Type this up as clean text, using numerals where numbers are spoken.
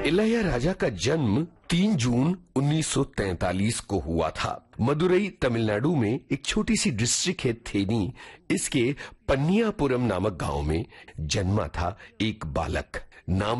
इलैयाराजा का जन्म 3 जून 1943 को हुआ था। मदुरई तमिलनाडु में एक छोटी सी डिस्ट्रिक्ट है थेनी, इसके पन्नियापुरम नामक गांव में जन्मा था एक बालक। नाम